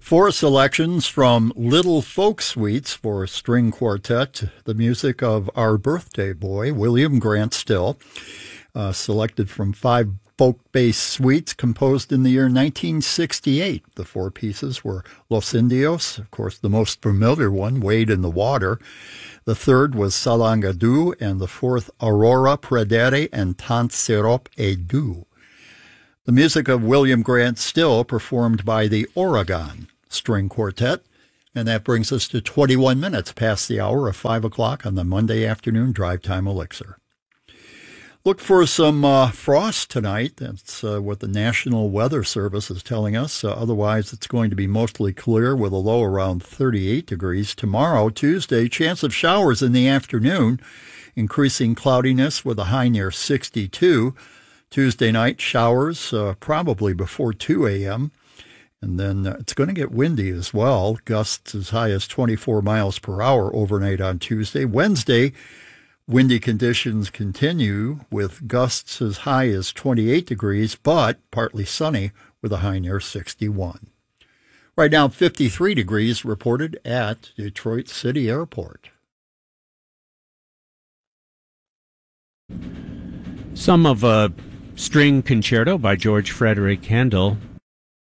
Four selections from Little Folk Suites for string quartet, the music of our birthday boy, William Grant Still, selected from five folk-based suites composed in the year 1968. The four pieces were Los Indios, of course the most familiar one, Wade in the Water. The third was Salangadu, and the fourth, Aurora Predere and Tant Sirop et Du. The music of William Grant Still, performed by the Oregon String Quartet. And that brings us to 21 minutes past the hour of 5 o'clock on the Monday afternoon Drive Time Elixir. Look for some frost tonight. That's what the National Weather Service is telling us. Otherwise, it's going to be mostly clear with a low around 38 degrees. Tomorrow, Tuesday, chance of showers in the afternoon, increasing cloudiness with a high near 62. Tuesday night, showers probably before 2 a.m., and then it's going to get windy as well. Gusts as high as 24 miles per hour overnight on Tuesday. Wednesday, windy conditions continue with gusts as high as 28 degrees, but partly sunny with a high near 61. Right now, 53 degrees reported at Detroit City Airport. Some of a string concerto by George Frederick Handel